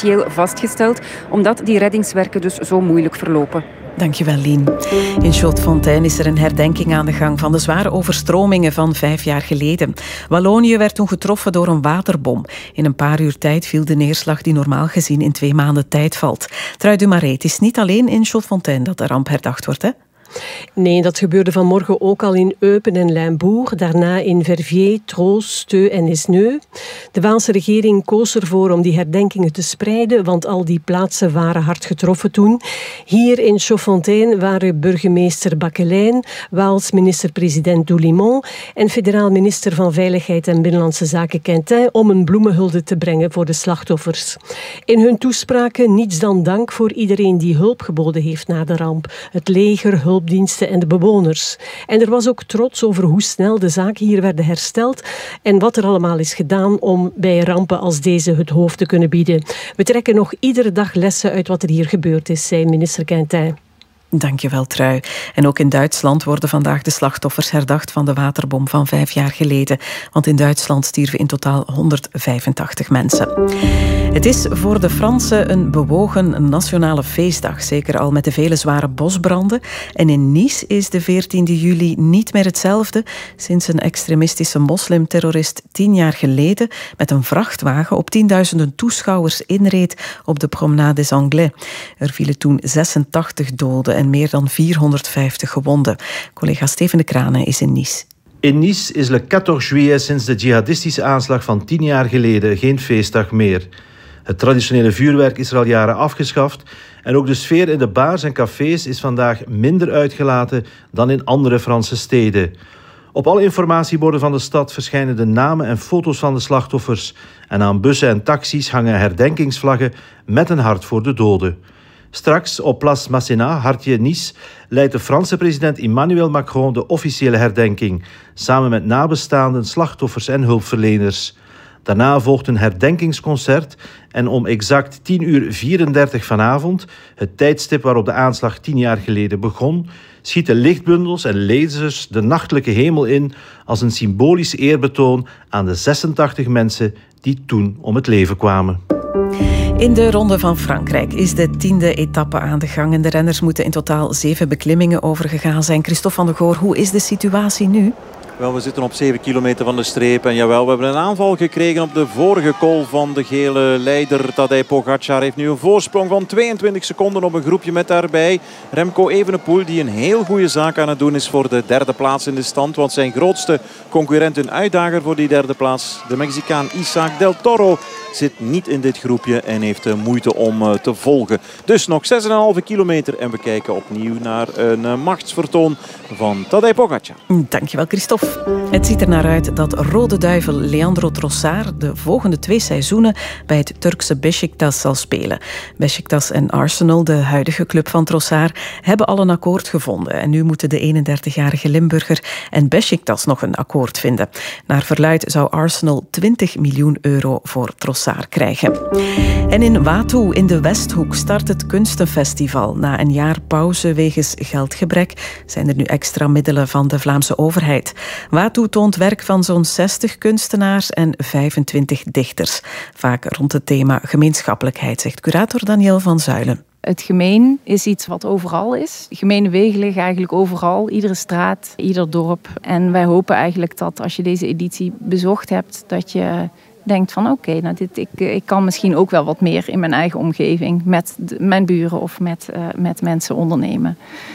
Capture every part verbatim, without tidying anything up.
officieel vastgesteld, omdat die reddingswerken dus zo moeilijk verlopen. Dankjewel, Lien. In Chaudefontaine is er een herdenking aan de gang van de zware overstromingen van vijf jaar geleden. Wallonië werd toen getroffen door een waterbom. In een paar uur tijd viel de neerslag die normaal gezien in twee maanden tijd valt. Trui du Marais, het is niet alleen in Chaudefontaine dat de ramp herdacht wordt, hè? Nee, dat gebeurde vanmorgen ook al in Eupen en Limbourg, daarna in Verviers, Troos, Steu en Esneux. De Waalse regering koos ervoor om die herdenkingen te spreiden, want al die plaatsen waren hard getroffen toen. Hier in Chaudefontaine waren burgemeester Bakelijn, Waals minister-president Doulimont en federaal minister van Veiligheid en Binnenlandse Zaken Quintin om een bloemenhulde te brengen voor de slachtoffers. In hun toespraken niets dan dank voor iedereen die hulp geboden heeft na de ramp. Het leger, hulp diensten en de bewoners. En er was ook trots over hoe snel de zaken hier werden hersteld en wat er allemaal is gedaan om bij rampen als deze het hoofd te kunnen bieden. We trekken nog iedere dag lessen uit wat er hier gebeurd is, zei minister Quintin. Dankjewel, Trui. En ook in Duitsland worden vandaag de slachtoffers herdacht van de waterbom van vijf jaar geleden. Want in Duitsland stierven in totaal honderdvijfentachtig mensen. Het is voor de Fransen een bewogen nationale feestdag. Zeker al met de vele zware bosbranden. En in Nice is de veertiende juli niet meer hetzelfde. Sinds een extremistische moslimterrorist tien jaar geleden met een vrachtwagen op tienduizenden toeschouwers inreed op de Promenade des Anglais. Er vielen toen zesentachtig doden en meer dan vierhonderdvijftig gewonden. Collega Steven de Kranen is in Nice. In Nice is le veertien juillet sinds de jihadistische aanslag van tien jaar geleden geen feestdag meer. Het traditionele vuurwerk is er al jaren afgeschaft en ook de sfeer in de bars en cafés is vandaag minder uitgelaten dan in andere Franse steden. Op alle informatieborden van de stad verschijnen de namen en foto's van de slachtoffers en aan bussen en taxis hangen herdenkingsvlaggen met een hart voor de doden. Straks op Place Masséna, hartje Nice, leidt de Franse president Emmanuel Macron de officiële herdenking, samen met nabestaanden, slachtoffers en hulpverleners. Daarna volgt een herdenkingsconcert en om exact tien uur vierendertig vanavond, het tijdstip waarop de aanslag tien jaar geleden begon, schieten lichtbundels en lasers de nachtelijke hemel in als een symbolisch eerbetoon aan de zesentachtig mensen die toen om het leven kwamen. In de Ronde van Frankrijk is de tiende etappe aan de gang en de renners moeten in totaal zeven beklimmingen overgegaan zijn. Christophe van der Goor, hoe is de situatie nu? Wel, we zitten op zeven kilometer van de streep. En jawel, we hebben een aanval gekregen op de vorige col van de gele leider. Tadej Pogacar heeft nu een voorsprong van tweeëntwintig seconden op een groepje met daarbij Remco Evenepoel, die een heel goede zaak aan het doen is voor de derde plaats in de stand. Want zijn grootste concurrent en uitdager voor die derde plaats, de Mexicaan Isaac del Toro, zit niet in dit groepje en heeft moeite om te volgen. Dus nog zes komma vijf kilometer en we kijken opnieuw naar een machtsvertoon van Tadej Pogacar. Dankjewel, Christophe. Het ziet er naar uit dat Rode Duivel Leandro Trossard de volgende twee seizoenen bij het Turkse Beşiktaş zal spelen. Beşiktaş en Arsenal, de huidige club van Trossard, hebben al een akkoord gevonden. En nu moeten de eenendertigjarige Limburger en Beşiktaş nog een akkoord vinden. Naar verluidt zou Arsenal twintig miljoen euro voor Trossard krijgen. En in Watoe in de Westhoek start het Kunstenfestival. Na een jaar pauze wegens geldgebrek zijn er nu extra middelen van de Vlaamse overheid. Watoe toont werk van zo'n zestig kunstenaars en vijfentwintig dichters. Vaak rond het thema gemeenschappelijkheid, zegt curator Danielle van Zuilen. Het gemeen is iets wat overal is. Gemene wegen liggen eigenlijk overal. Iedere straat, ieder dorp. En wij hopen eigenlijk dat als je deze editie bezocht hebt, dat je denkt van oké, okay, nou dit, ik, ik kan misschien ook wel wat meer in mijn eigen omgeving met de, mijn buren of met, uh, met mensen ondernemen.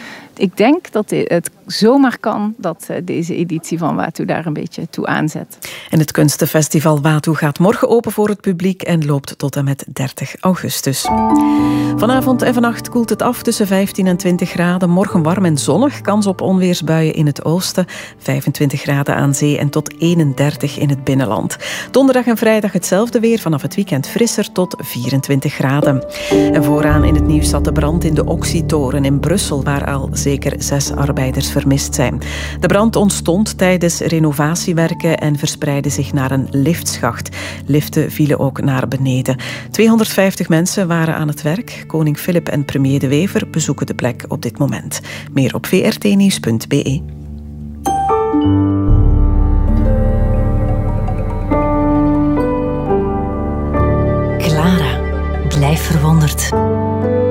Ik denk dat het zomaar kan dat deze editie van Watoe daar een beetje toe aanzet. En het Kunstenfestival Watoe gaat morgen open voor het publiek en loopt tot en met dertig augustus. Vanavond en vannacht koelt het af tussen vijftien en twintig graden. Morgen warm en zonnig, kans op onweersbuien in het oosten. vijfentwintig graden aan zee en tot eenendertig in het binnenland. Donderdag en vrijdag hetzelfde weer, vanaf het weekend frisser tot vierentwintig graden. En vooraan in het nieuws zat de brand in de Oxytoren in Brussel, waar al zeker zes arbeiders vermist zijn. De brand ontstond tijdens renovatiewerken en verspreidde zich naar een liftschacht. Liften vielen ook naar beneden. tweehonderdvijftig mensen waren aan het werk. Koning Filip en premier De Wever bezoeken de plek op dit moment. Meer op v r t nieuws punt b e. lijf verwonderd.